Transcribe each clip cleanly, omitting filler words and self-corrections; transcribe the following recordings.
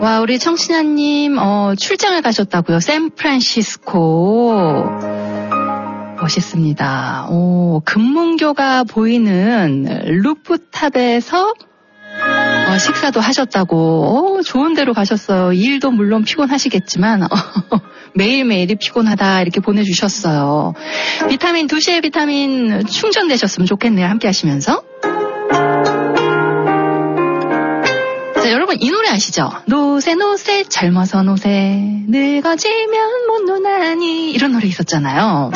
와, 우리 청신아님, 출장을 가셨다고요. 샌프란시스코. 멋있습니다. 금문교가 보이는 루프탑에서 식사도 하셨다고. 좋은 데로 가셨어요. 일도 물론 피곤하시겠지만 매일매일이 피곤하다 이렇게 보내주셨어요. 비타민 2시에 비타민 충전되셨으면 좋겠네요. 함께 하시면서. 자, 여러분 이 노래 아시죠? 노세 노세 젊어서 노세 늙어지면 못 노나니 이런 노래 있었잖아요.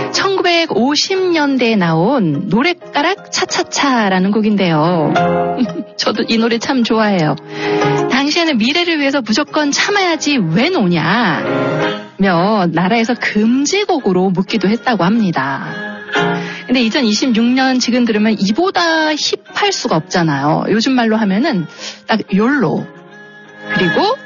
1950년대에 나온 노랫가락 차차차라는 곡인데요. 저도 이 노래 참 좋아해요. 당시에는 미래를 위해서 무조건 참아야지 왜 노냐 며 나라에서 금지곡으로 묻기도 했다고 합니다. 근데 2026년 지금 들으면 이보다 힙할 수가 없잖아요. 요즘 말로 하면은 딱 욜로 그리고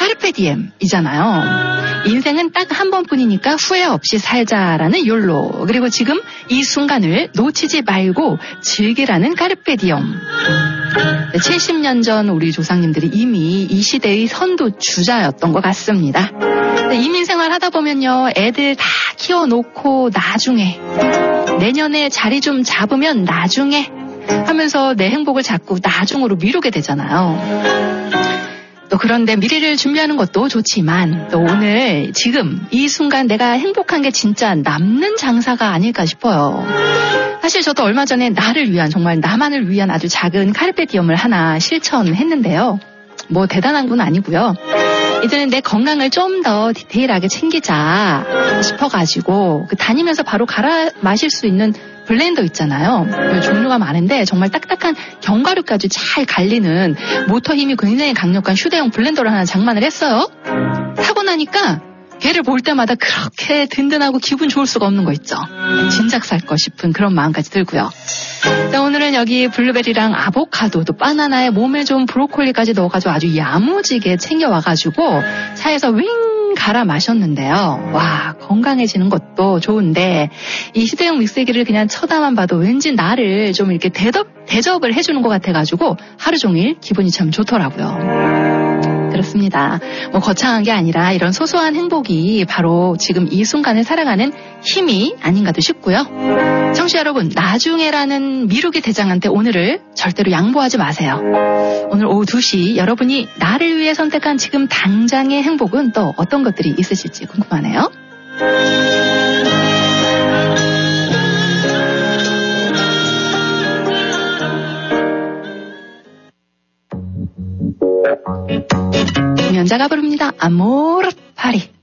카르페디엠이잖아요. 인생은 딱 한 번뿐이니까 후회 없이 살자라는 욜로 그리고 지금 이 순간을 놓치지 말고 즐기라는 카르페디엠. 70년 전 우리 조상님들이 이미 이 시대의 선두주자였던 것 같습니다. 이민생활 하다 보면요 애들 다 키워놓고 나중에 내년에 자리 좀 잡으면 나중에 하면서 내 행복을 자꾸 나중으로 미루게 되잖아요. 또 그런데 미래를 준비하는 것도 좋지만 또 오늘 지금 이 순간 내가 행복한 게 진짜 남는 장사가 아닐까 싶어요. 사실 저도 얼마 전에 나를 위한 정말 나만을 위한 아주 작은 카르페디엄을 하나 실천했는데요. 뭐 대단한 건 아니고요. 이제는 내 건강을 좀 더 디테일하게 챙기자 싶어가지고 다니면서 바로 갈아 마실 수 있는 블렌더 있잖아요. 종류가 많은데 정말 딱딱한 견과류까지 잘 갈리는 모터 힘이 굉장히 강력한 휴대용 블렌더를 하나 장만을 했어요. 사고 나니까 걔를 볼 때마다 그렇게 든든하고 기분 좋을 수가 없는 거 있죠. 진작 살 거 싶은 그런 마음까지 들고요. 자, 오늘은 여기 블루베리랑 아보카도 또 바나나에 몸에 좋은 브로콜리까지 넣어가지고 아주 야무지게 챙겨와가지고 차에서 윙 갈아 마셨는데요. 와, 건강해지는 것도 좋은데 이 휴대용 믹서기를 그냥 쳐다만 봐도 왠지 나를 좀 이렇게 대접을 해주는 것 같아가지고 하루 종일 기분이 참 좋더라고요. 그렇습니다. 뭐 거창한 게 아니라 이런 소소한 행복이 바로 지금 이 순간을 살아가는 힘이 아닌가도 싶고요. 청취자 여러분, 나중에라는 미루기 대장한테 오늘을 절대로 양보하지 마세요. 오늘 오후 2시 여러분이 나를 위해 선택한 지금 당장의 행복은 또 어떤 것들이 있으실지 궁금하네요. 연자가 부릅니다. 아모르 파리.